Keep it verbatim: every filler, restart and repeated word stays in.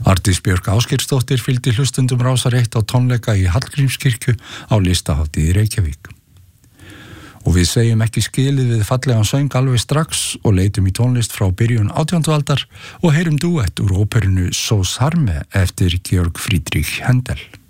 Arndís Björk Ásgeirsdóttir fylgdi hlustundum Rásar eitt á tónleika í Hallgrímskirkju á Listahátíð í Reykjavík. Og við segjum ekki skilið við fallegan söng alveg strax og leitum í tónlist frá byrjun átjándu aldar og heyrum dúett úr óperunni So Sarme eftir Georg Friedrich Händel.